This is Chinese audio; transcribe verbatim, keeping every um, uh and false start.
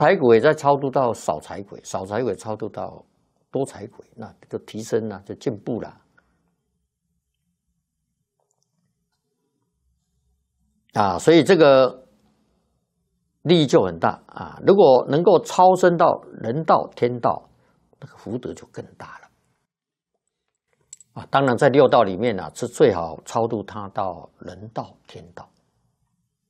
财轨再超度到少财轨，少财轨超度到多财轨，那就提升了，就进步了。啊，所以这个利益就很大啊！如果能够超升到人道、天道，那个福德就更大了啊！当然，在六道里面啊，是最好超度他到人道、天道。